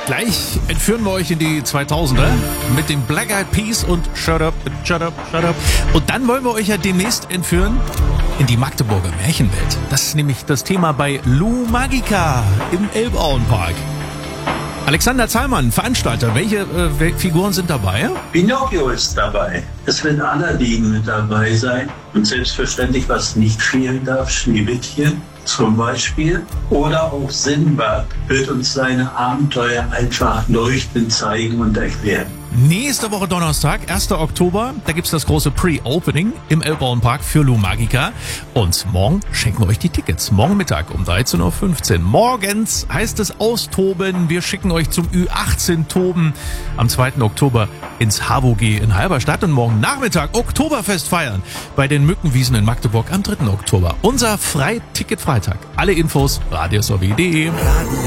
Gleich entführen wir euch in die 2000er mit den Black Eyed Peas und Shut Up, Shut Up, Shut Up. Und dann wollen wir euch ja demnächst entführen in die Magdeburger Märchenwelt. Das ist nämlich das Thema bei Lou Magica im Elbauenpark. Alexander Zahlmann, Veranstalter, welche Figuren sind dabei? Pinocchio ist dabei. Es wird Aladdin mit dabei sein. Und selbstverständlich, was nicht fehlen darf, Schneewittchen zum Beispiel. Oder auch Sinbad wird uns seine Abenteuer einfach leuchtend zeigen und erklären. Nächste Woche Donnerstag, 1. Oktober, da gibt's das große Pre-Opening im Elbauenpark für Lou Magica. Und morgen schenken wir euch die Tickets. Morgen Mittag um 13.15 Uhr. Morgens heißt es austoben. Wir schicken euch zum Ü18-Toben am 2. Oktober ins HVG in Halberstadt. Und morgen Nachmittag Oktoberfest feiern bei den Mückenwiesen in Magdeburg am 3. Oktober. Unser Freiticket-Freitag. Alle Infos radiosw.de.